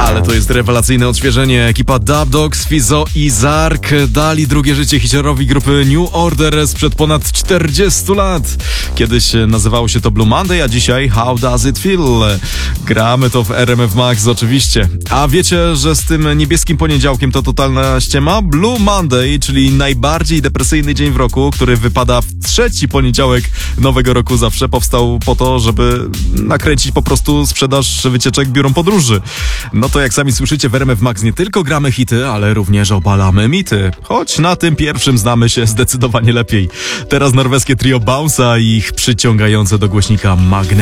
Ale to jest rewelacyjne odświeżenie. Ekipa Dub Dogs, Fizo i Zark dali drugie życie hiciorowi grupy New Order sprzed ponad 40 lat. Kiedyś nazywało się to Blue Monday, a dzisiaj How Does It Feel? Gramy to w RMF Max oczywiście. A wiecie, że z tym niebieskim poniedziałkiem to totalna ściema? Blue Monday, czyli najbardziej depresyjny dzień w roku, który wypada w trzeci poniedziałek nowego roku zawsze, powstał po to, żeby nakręcić po prostu sprzedaż wycieczek biurom podróży. No to jak sami słyszycie, w RMF Max nie tylko gramy hity, ale również obalamy mity. Choć na tym pierwszym znamy się zdecydowanie lepiej. Teraz norweskie trio Bounce'a i ich przyciągające do głośnika magnesy.